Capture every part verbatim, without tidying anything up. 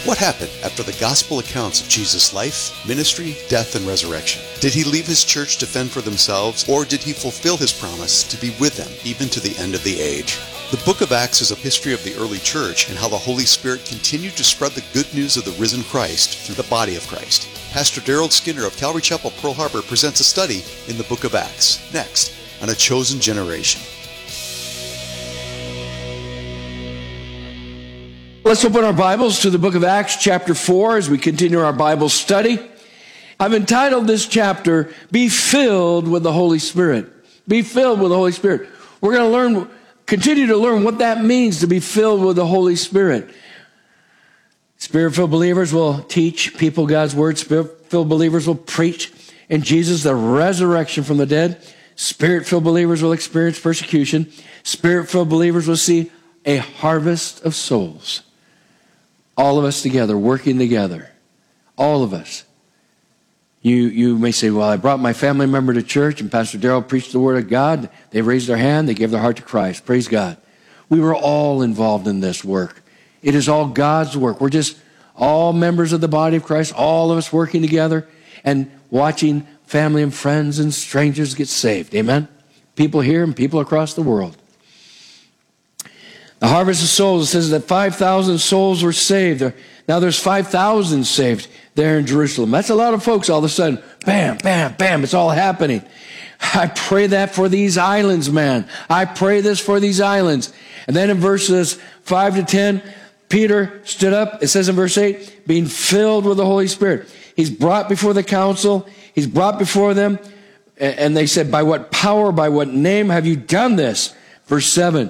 What happened after the gospel accounts of Jesus' life, ministry, death, and resurrection? Did he leave his church to fend for themselves, or did he fulfill his promise to be with them even to the end of the age? The book of Acts is a history of the early church and how the Holy Spirit continued to spread the good news of the risen Christ through the body of Christ. Pastor Daryl Skinner of Calvary Chapel, Pearl Harbor presents a study in the book of Acts, next on A Chosen Generation. Let's open our Bibles to the book of Acts chapter four as we continue our Bible study. I've entitled this chapter, Be Filled with the Holy Spirit. Be filled with the Holy Spirit. We're going to learn, continue to learn what that means to be filled with the Holy Spirit. Spirit-filled believers will teach people God's word. Spirit-filled believers will preach in Jesus the resurrection from the dead. Spirit-filled believers will experience persecution. Spirit-filled believers will see a harvest of souls. All of us together, working together. All of us. You you may say, well, I brought my family member to church and Pastor Daryl preached the word of God. They raised their hand. They gave their heart to Christ. Praise God. We were all involved in this work. It is all God's work. We're just all members of the body of Christ, all of us working together and watching family and friends and strangers get saved. Amen? People here and people across the world. The harvest of souls, it says that five thousand souls were saved. Now there's five thousand saved there in Jerusalem. That's a lot of folks all of a sudden. Bam, bam, bam, it's all happening. I pray that for these islands, man. I pray this for these islands. And then in verses five to ten, Peter stood up. It says in verse eight, being filled with the Holy Spirit. He's brought before the council. He's brought before them. And they said, by what power, by what name have you done this? Verse seven,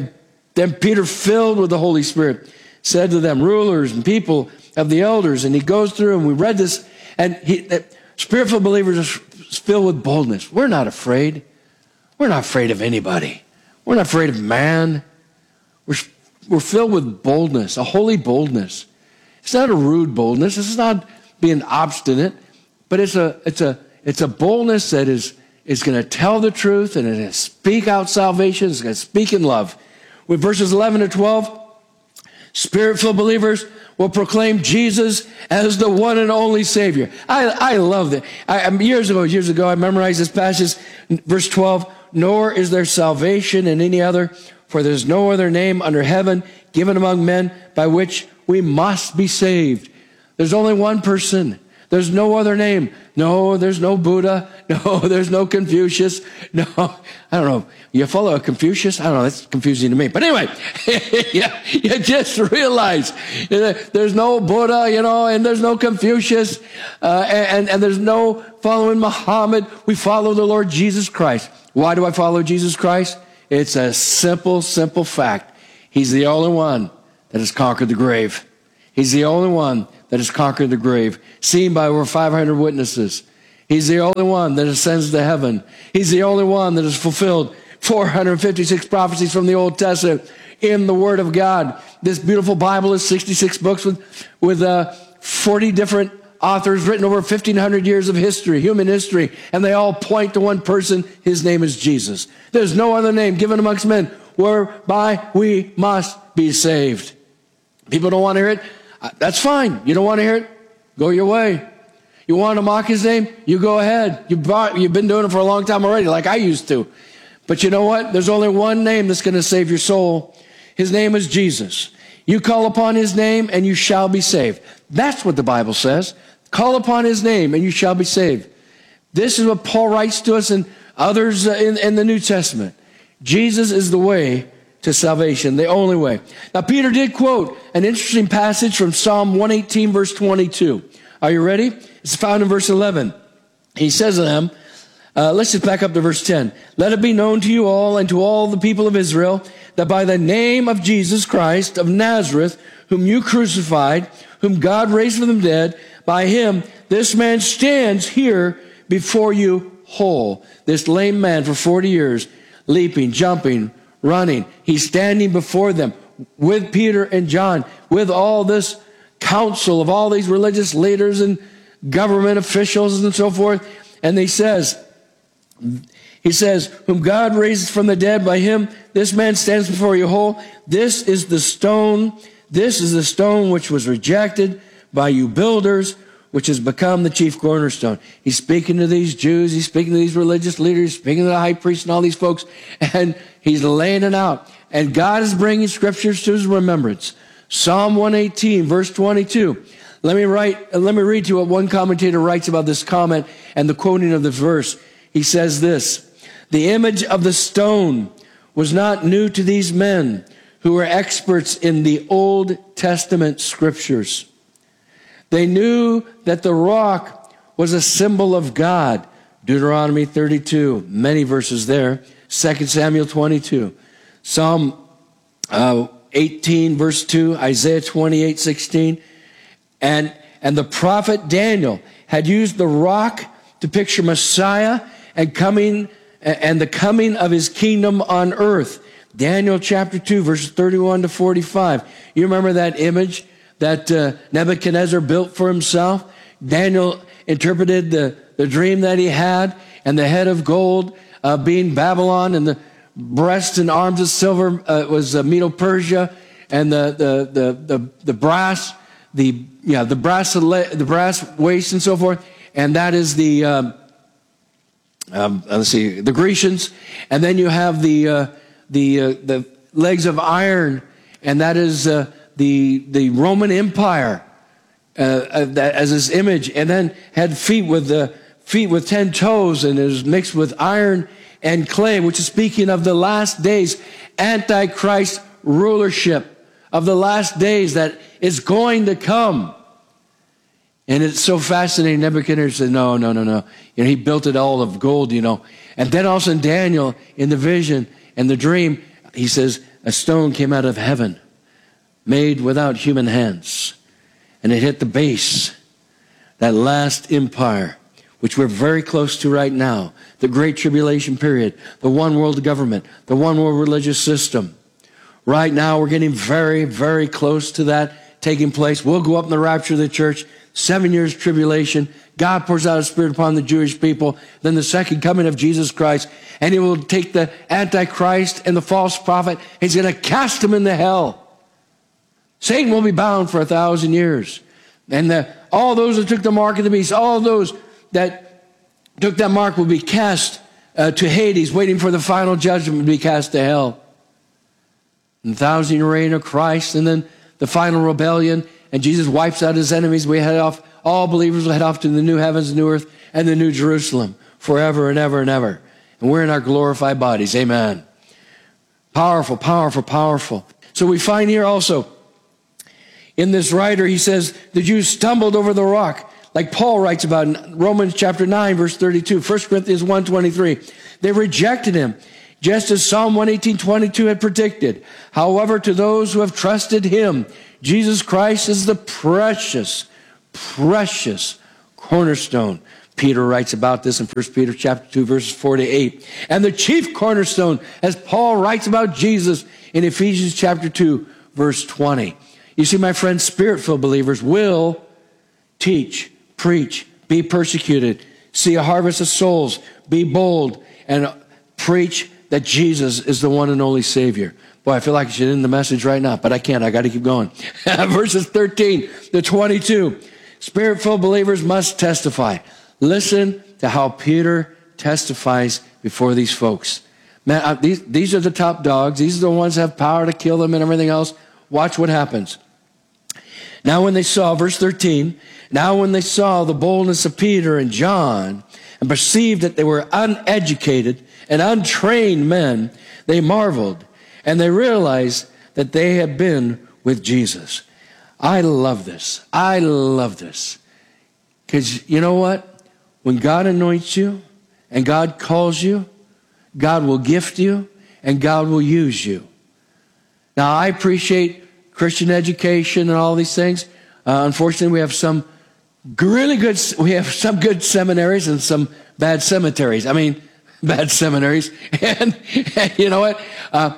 then Peter, filled with the Holy Spirit, said to them, rulers and people of the elders, and he goes through, and we read this, and he, spirit-filled believers are filled with boldness. We're not afraid. We're not afraid of anybody. We're not afraid of man. We're, we're filled with boldness, a holy boldness. It's not a rude boldness. It's not being obstinate, but it's a, it's a, it's a boldness that is, is going to tell the truth, and it's going to speak out salvation. It's going to speak in love. With verses eleven to twelve, Spirit-filled believers will proclaim Jesus as the one and only Savior. I, I love that. I, years ago, years ago, I memorized this passage, verse twelve, nor is there salvation in any other, for there's no other name under heaven given among men by which we must be saved. There's only one person. There's no other name. No, there's no Buddha. No, there's no Confucius. No, I don't know. You follow a Confucius? I don't know. That's confusing to me. But anyway, yeah, you just realize there's no Buddha, you know, and there's no Confucius, uh, and, and there's no following Muhammad. We follow the Lord Jesus Christ. Why do I follow Jesus Christ? It's a simple, simple fact. He's the only one that has conquered the grave. He's the only one that has conquered the grave, seen by over five hundred witnesses. He's the only one that ascends to heaven. He's the only one that has fulfilled four hundred fifty-six prophecies from the Old Testament in the Word of God. This beautiful Bible is sixty-six books with, with uh, forty different authors written over fifteen hundred years of history, human history, and they all point to one person. His name is Jesus. There's no other name given amongst men whereby we must be saved. People don't want to hear it. That's fine. You don't want to hear it? Go your way. You want to mock his name? You go ahead. You brought, you've been doing it for a long time already, like I used to. But you know what? There's only one name that's going to save your soul. His name is Jesus. You call upon his name and you shall be saved. That's what the Bible says. Call upon his name and you shall be saved. This is what Paul writes to us and others in, in the New Testament. Jesus is the way to salvation, the only way. Now, Peter did quote an interesting passage from Psalm one eighteen, verse twenty-two. Are you ready? It's found in verse eleven. He says to them, uh, let's just back up to verse ten. Let it be known to you all and to all the people of Israel that by the name of Jesus Christ of Nazareth, whom you crucified, whom God raised from the dead, by him, this man stands here before you whole. This lame man for forty years, leaping, jumping, running. He's standing before them with Peter and John, with all this council of all these religious leaders and government officials and so forth. And he says, he says, whom God raised from the dead, by him, this man stands before you whole. This is the stone This is the stone which was rejected by you builders, which has become the chief cornerstone. He's speaking to these Jews. He's speaking to these religious leaders, speaking to the high priest and all these folks, and he's laying it out. And God is bringing scriptures to his remembrance. Psalm one eighteen, verse twenty-two. Let me write, let me read to you what one commentator writes about this comment and the quoting of the verse. He says this: the image of the stone was not new to these men who were experts in the Old Testament scriptures. They knew that the rock was a symbol of God. Deuteronomy thirty-two, many verses there. Second Samuel twenty-two. Psalm uh, eighteen, verse two. Isaiah twenty-eight, sixteen. And, and the prophet Daniel had used the rock to picture Messiah and coming and the coming of his kingdom on earth. Daniel chapter two, verses thirty-one to forty-five. You remember that image that uh, Nebuchadnezzar built for himself? Daniel interpreted the, the dream that he had, and the head of gold uh, being Babylon, and the breast and arms of silver uh, was uh, Medo-Persia, and the the the the, the brass, the yeah the brass the brass waist and so forth, and that is the um, um, let's see the Grecians, and then you have the uh, the uh, the legs of iron, and that is uh, the the Roman Empire uh, uh, that, as his image, and then had feet with the uh, feet with ten toes, and is mixed with iron and clay, which is speaking of the last days, Antichrist rulership of the last days that is going to come. And it's so fascinating. Nebuchadnezzar said, no, no, no, no. You know, he built it all of gold, you know. And then also in Daniel, in the vision and the dream, he says, a stone came out of heaven, made without human hands. And it hit the base, that last empire, which we're very close to right now, the Great Tribulation period, the one world government, the one world religious system. Right now, we're getting very, very close to that taking place. We'll go up in the rapture of the church, seven years tribulation. God pours out his Spirit upon the Jewish people. Then the second coming of Jesus Christ, and he will take the Antichrist and the false prophet. He's going to cast them into hell. Satan will be bound for a thousand years. And the, all those that took the mark of the beast, all those that took that mark will be cast uh, to Hades, waiting for the final judgment to be cast to hell. And the thousand year reign of Christ, and then the final rebellion, and Jesus wipes out his enemies. We head off, all believers will head off to the new heavens, new earth, and the new Jerusalem forever and ever and ever. And we're in our glorified bodies. Amen. Powerful, powerful, powerful. So we find here also, in this writer, he says, the Jews stumbled over the rock, like Paul writes about in Romans chapter nine, verse thirty-two, First Corinthians one twenty-three. They rejected him, just as Psalm one eighteen, twenty-two had predicted. However, to those who have trusted him, Jesus Christ is the precious, precious cornerstone. Peter writes about this in First Peter chapter two, verses four to eight. And the chief cornerstone, as Paul writes about Jesus in Ephesians chapter two, verse twenty. You see, my friends, spirit-filled believers will teach, preach, be persecuted, see a harvest of souls, be bold, and preach that Jesus is the one and only Savior. Boy, I feel like I should end the message right now, but I can't. I got to keep going. Verses thirteen to twenty-two. Spirit-filled believers must testify. Listen to how Peter testifies before these folks. Man, uh, these, these are the top dogs. These are the ones that have power to kill them and everything else. Watch what happens. Now when they saw, verse thirteen, now when they saw the boldness of Peter and John and perceived that they were uneducated and untrained men, they marveled, and they realized that they had been with Jesus. I love this. I love this. Because you know what? When God anoints you and God calls you, God will gift you and God will use you. Now, I appreciate Christian education and all these things. Uh, unfortunately, we have some really good, we have some good seminaries and some bad cemeteries. I mean, bad seminaries. And, and you know what? Uh,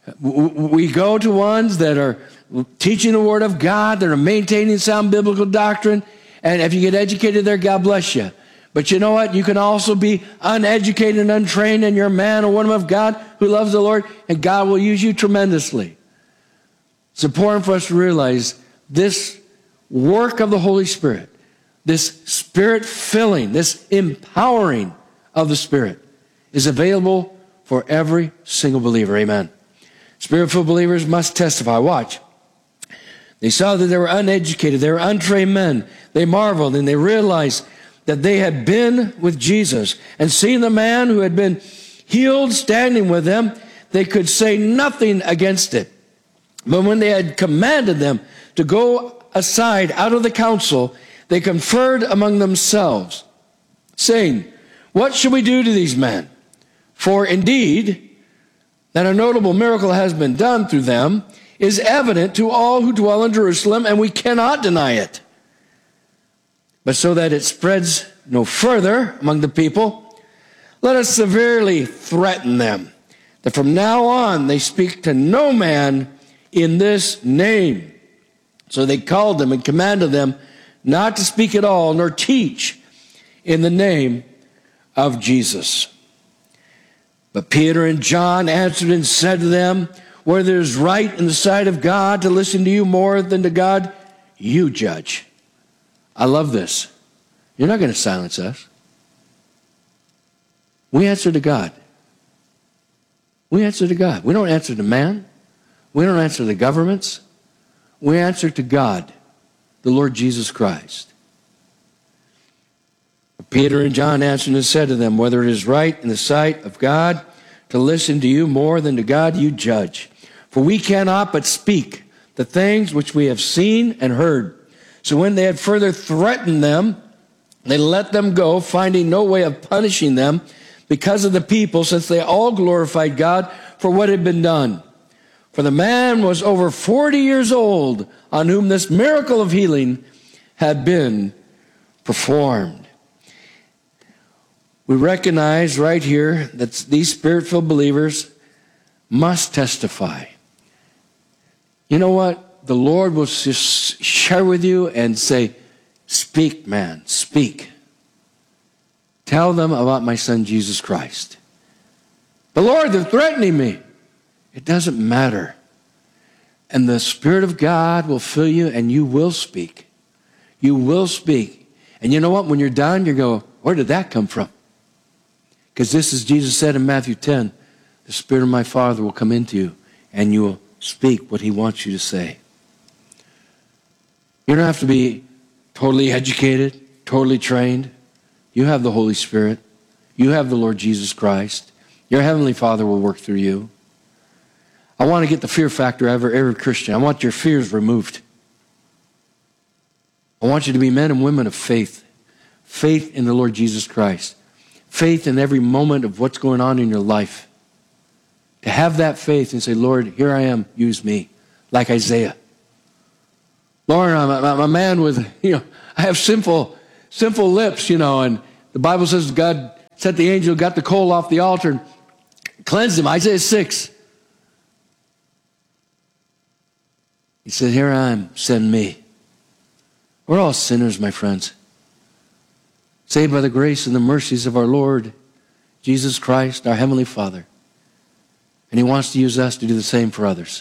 we go to ones that are teaching the Word of God, that are maintaining sound biblical doctrine. And if you get educated there, God bless you. But you know what? You can also be uneducated and untrained, and you're a man or woman of God who loves the Lord, and God will use you tremendously. It's important for us to realize this work of the Holy Spirit, this Spirit filling, this empowering of the Spirit is available for every single believer. Amen. Spirit-filled believers must testify. Watch. They saw that they were uneducated, they were untrained men. They marveled and they realized that they had been with Jesus and seen the man who had been healed standing with them. They could say nothing against it. But when they had commanded them to go aside out of the council, they conferred among themselves, saying, "What shall we do to these men? For indeed, that a notable miracle has been done through them is evident to all who dwell in Jerusalem, and we cannot deny it. But so that it spreads no further among the people, let us severely threaten them, that from now on they speak to no man in this name." So they called them and commanded them not to speak at all, nor teach in the name of Jesus. But Peter and John answered and said to them, "Whether it is right in the sight of God to listen to you more than to God, you judge." I love this. You're not going to silence us. We answer to God. We answer to God. We don't answer to man. We don't answer to the governments. We answer to God, the Lord Jesus Christ. Peter and John answered and said to them, "Whether it is right in the sight of God to listen to you more than to God, you judge. For we cannot but speak the things which we have seen and heard." So when they had further threatened them, they let them go, finding no way of punishing them because of the people, since they all glorified God for what had been done. For the man was over forty years old on whom this miracle of healing had been performed. We recognize right here that these Spirit-filled believers must testify. You know what? The Lord will just share with you and say, "Speak, man, speak. Tell them about my son, Jesus Christ." "But Lord, they're threatening me." It doesn't matter. And the Spirit of God will fill you and you will speak. You will speak. And you know what? When you're done, you go, "Where did that come from?" Because this is Jesus said in Matthew ten, "The Spirit of my Father will come into you and you will speak what he wants you to say." You don't have to be totally educated, totally trained. You have the Holy Spirit. You have the Lord Jesus Christ. Your Heavenly Father will work through you. I want to get the fear factor out of every Christian. I want your fears removed. I want you to be men and women of faith. Faith in the Lord Jesus Christ. Faith in every moment of what's going on in your life. To have that faith and say, "Lord, here I am, use me." Like Isaiah. "Lord, I'm a, I'm a man with, you know, I have sinful, sinful lips, you know," and the Bible says God sent the angel, got the coal off the altar and cleansed him. Isaiah six. He said, "Here I am, send me." We're all sinners, my friends. Saved by the grace and the mercies of our Lord Jesus Christ, our Heavenly Father. And he wants to use us to do the same for others.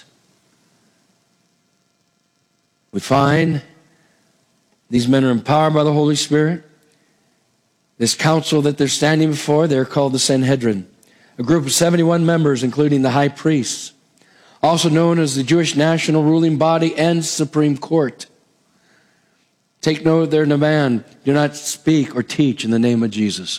We find these men are empowered by the Holy Spirit. This council that they're standing before, they're called the Sanhedrin, a group of seventy-one members, including the high priests, also known as the Jewish national ruling body and Supreme Court. Take note of their demand: do not speak or teach in the name of Jesus.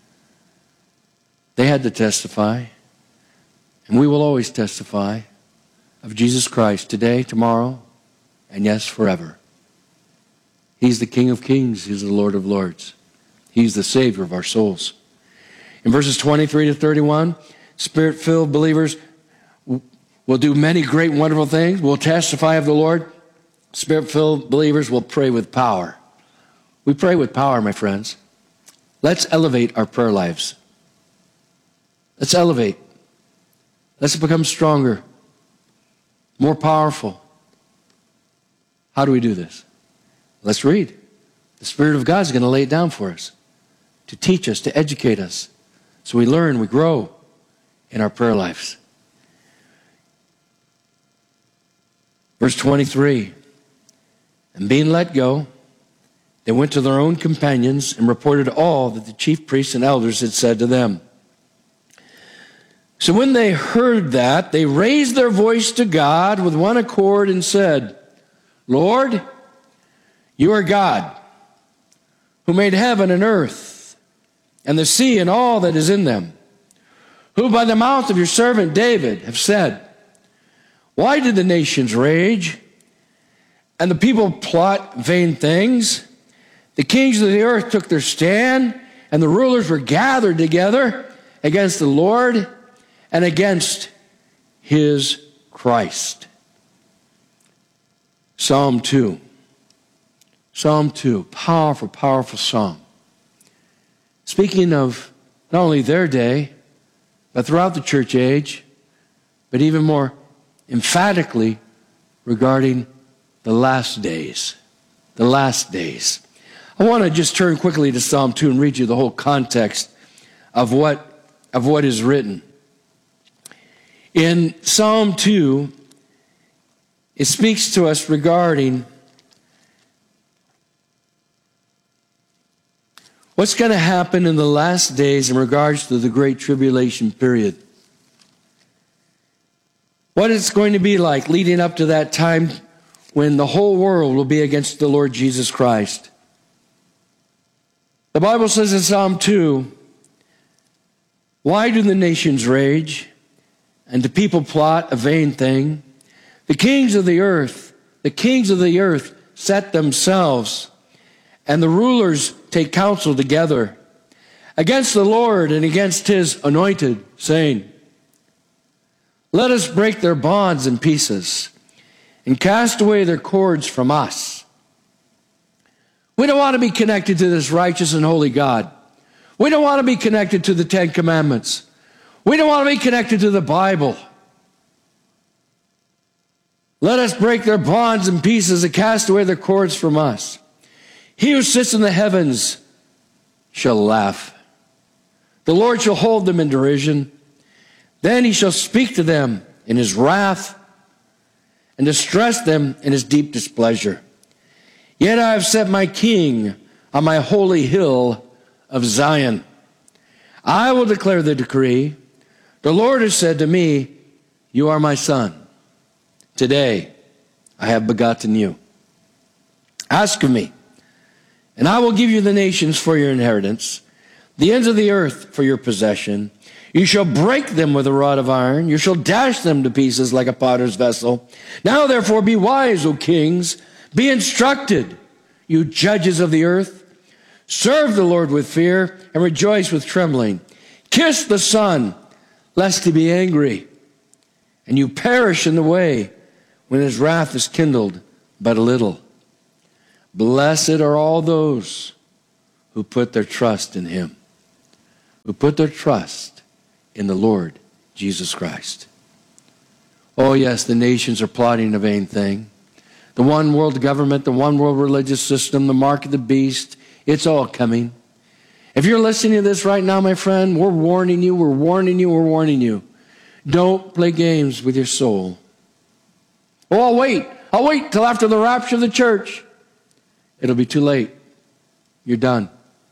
They had to testify, and we will always testify of Jesus Christ today, tomorrow, and yes, forever. He's the King of Kings. He's the Lord of Lords. He's the Savior of our souls. In verses twenty-three to thirty-one, Spirit-filled believers will do many great and wonderful things. Will testify of the Lord. Spirit-filled believers will pray with power. We pray with power, my friends. Let's elevate our prayer lives. Let's elevate. Let's become stronger, more powerful. How do we do this? Let's read. The Spirit of God is going to lay it down for us, to teach us, to educate us, so we learn, we grow in our prayer lives. Verse twenty-three, and being let go, they went to their own companions and reported all that the chief priests and elders had said to them. So when they heard that, they raised their voice to God with one accord and said, Lord, you are God, who made heaven and earth, and the sea and all that is in them, who by the mouth of your servant David have said, why did the nations rage, and the people plot vain things? The kings of the earth took their stand, and the rulers were gathered together against the Lord and against his Christ. Psalm two. Psalm two, powerful, powerful psalm. Speaking of not only their day, but throughout the church age, but even more emphatically regarding the last days. The last days. I want to just turn quickly to Psalm two and read you the whole context of what, of what is written. In Psalm two, it speaks to us regarding what's going to happen in the last days in regards to the Great Tribulation period. What it's going to be like leading up to that time when the whole world will be against the Lord Jesus Christ. The Bible says in Psalm two, why do the nations rage, and the people plot a vain thing? The kings of the earth, the kings of the earth set themselves, and the rulers take counsel together against the Lord and against his anointed, saying, let us break their bonds in pieces and cast away their cords from us. We don't want to be connected to this righteous and holy God. We don't want to be connected to the Ten Commandments. We don't want to be connected to the Bible. Let us break their bonds in pieces and cast away their cords from us. He who sits in the heavens shall laugh. The Lord shall hold them in derision. Then he shall speak to them in his wrath and distress them in his deep displeasure. Yet I have set my king on my holy hill of Zion. I will declare the decree. The Lord has said to me, you are my son. Today I have begotten you. Ask of me, and I will give you the nations for your inheritance, the ends of the earth for your possession. You shall break them with a rod of iron. You shall dash them to pieces like a potter's vessel. Now therefore be wise, O kings. Be instructed, you judges of the earth. Serve the Lord with fear and rejoice with trembling. Kiss the Son, lest he be angry, and you perish in the way when his wrath is kindled but a little. Blessed are all those who put their trust in him, who put their trust in the Lord Jesus Christ. Oh yes, the nations are plotting a vain thing. The one world government, the one world religious system, the mark of the beast, it's all coming. If you're listening to this right now, my friend, we're warning you, we're warning you, we're warning you. Don't play games with your soul. Oh, I'll wait. I'll wait till after the rapture of the church. It'll be too late. You're done.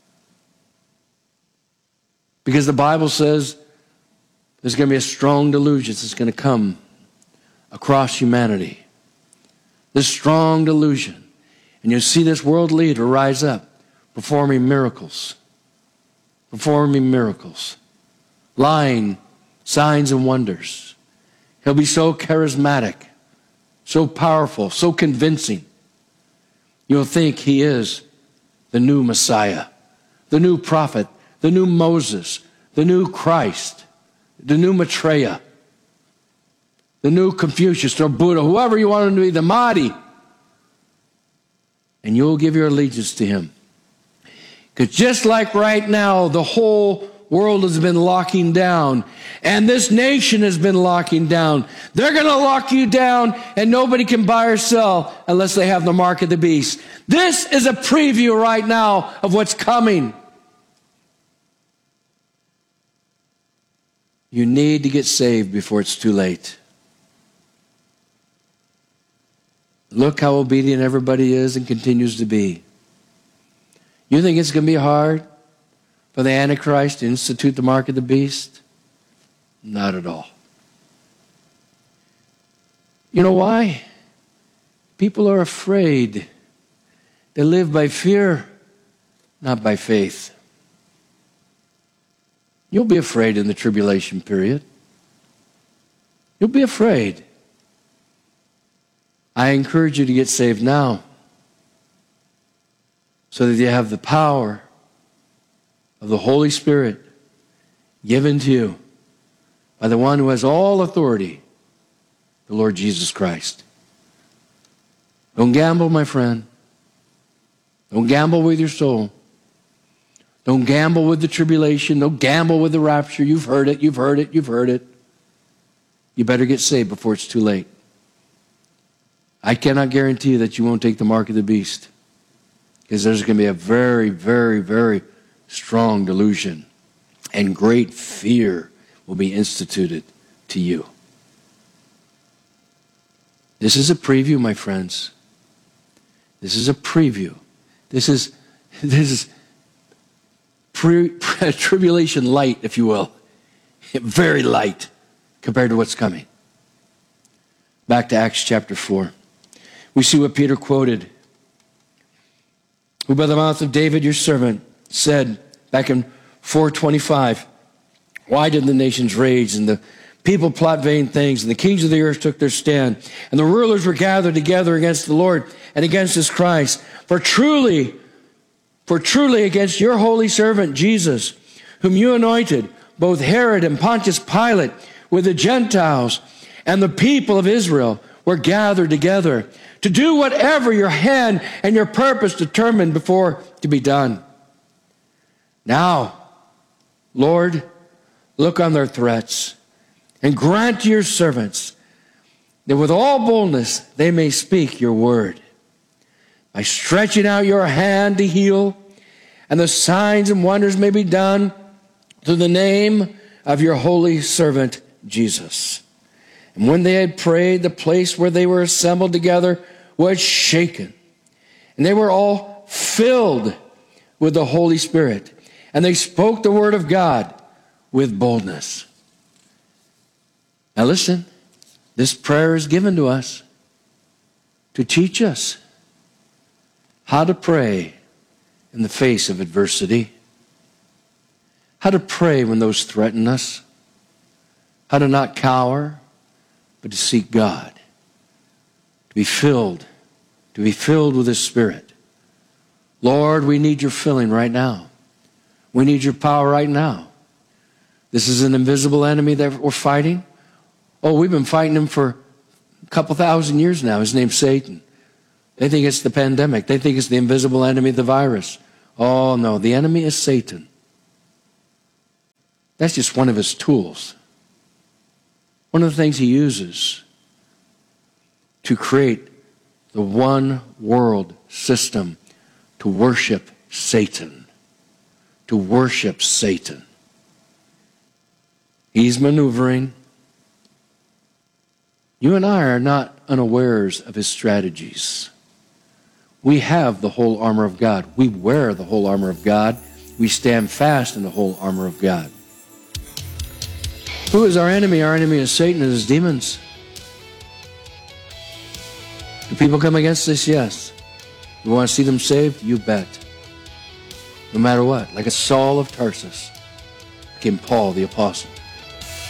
Because the Bible says there's going to be a strong delusion that's going to come across humanity. This strong delusion. And you'll see this world leader rise up, performing miracles. Performing miracles. Lying, signs and wonders. He'll be so charismatic, so powerful, so convincing. You'll think he is the new Messiah, the new prophet, the new Moses, the new Christ, the new Maitreya, the new Confucius or Buddha, whoever you want him to be, the Mahdi. And you'll give your allegiance to him. Because just like right now, the whole world has been locking down, and this nation has been locking down. They're going to lock you down, and nobody can buy or sell unless they have the mark of the beast. This is a preview right now of what's coming. You need to get saved before it's too late. Look how obedient everybody is and continues to be. You think it's going to be hard for the Antichrist to institute the mark of the beast? Not at all. You know why? People are afraid. They live by fear, not by faith. You'll be afraid in the tribulation period. You'll be afraid. I encourage you to get saved now so that you have the power of the Holy Spirit given to you by the one who has all authority, the Lord Jesus Christ. Don't gamble, my friend. Don't gamble with your soul. Don't gamble with the tribulation. Don't gamble with the rapture. You've heard it, you've heard it, you've heard it. You better get saved before it's too late. I cannot guarantee that you won't take the mark of the beast, because there's going to be a very, very, very strong delusion, and great fear will be instituted to you. This is a preview, my friends. This is a preview. This is this is pre, pre, tribulation light, if you will. Very light compared to what's coming. Back to Acts chapter four. We see what Peter quoted. Who by the mouth of David, your servant, said back in four twenty-five, why did the nations rage and the people plot vain things, and the kings of the earth took their stand, and the rulers were gathered together against the Lord and against his Christ? For truly, for truly against your holy servant Jesus, whom you anointed, both Herod and Pontius Pilate, with the Gentiles and the people of Israel, were gathered together to do whatever your hand and your purpose determined before to be done. Now, Lord, look on their threats, and grant to your servants that with all boldness they may speak your word, by stretching out your hand to heal, and the signs and wonders may be done through the name of your holy servant Jesus. And when they had prayed, the place where they were assembled together was shaken, and they were all filled with the Holy Spirit, and they spoke the word of God with boldness. Now listen, this prayer is given to us to teach us how to pray in the face of adversity, how to pray when those threaten us, how to not cower, but to seek God, to be filled, to be filled with His Spirit. Lord, we need your filling right now. We need your power right now. This is an invisible enemy that we're fighting. Oh, we've been fighting him for a couple thousand years now. His name's Satan. They think it's the pandemic. They think it's the invisible enemy, the virus. Oh, no, the enemy is Satan. That's just one of his tools. One of the things he uses to create the one world system to worship Satan. To worship Satan. He's maneuvering. You and I are not unawares of his strategies. We have the whole armor of God. We wear the whole armor of God. We stand fast in the whole armor of God. Who is our enemy? Our enemy is Satan and his demons. Do people come against us? Yes. You want to see them saved? You bet. No matter what. Like a Saul of Tarsus became Paul the Apostle.